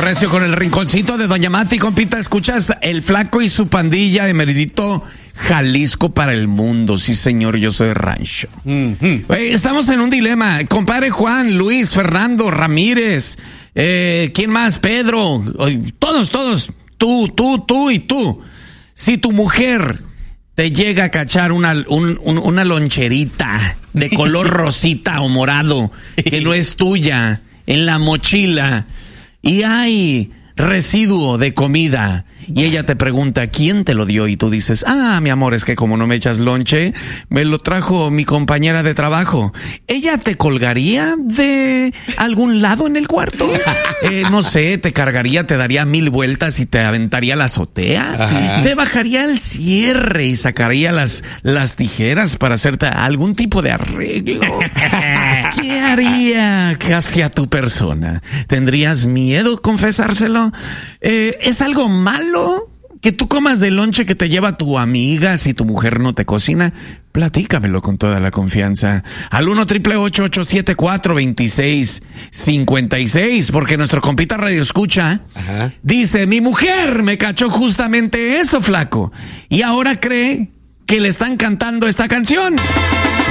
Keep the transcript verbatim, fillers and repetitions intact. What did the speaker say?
recio con el rinconcito de Doña Mati, compita. Escuchas El Flaco y su pandilla de Meridito, Jalisco para el mundo. Sí, señor, yo soy rancho. Mm-hmm. Hey, estamos en un dilema. Compadre Juan, Luis, Fernando, Ramírez, eh, ¿quién más? Pedro, todos, todos. Tú, tú, tú y tú. Si tu mujer te llega a cachar una, un, un, una loncherita de color rosita o morado que no es tuya en la mochila y hay residuo de comida y ella te pregunta ¿quién te lo dio? Y tú dices, ah, mi amor, es que como no me echas lonche, me lo trajo mi compañera de trabajo. ¿Ella te colgaría de algún lado en el cuarto? Eh, no sé, te cargaría, te daría mil vueltas y te aventaría a la azotea. Ajá. Te bajaría el cierre y sacaría las, las tijeras para hacerte algún tipo de arreglo. ¿Qué haría hacia tu persona? ¿Tendrías miedo confesárselo? Eh, ¿Es algo malo que tú comas de lonche que te lleva tu amiga si tu mujer no te cocina? Platícamelo con toda la confianza. Al uno triple ocho ocho siete cuatro veintiséis cincuenta y seis, porque nuestro compita Radio Escucha Ajá. dice, mi mujer me cachó justamente eso, flaco, y ahora cree que le están cantando esta canción.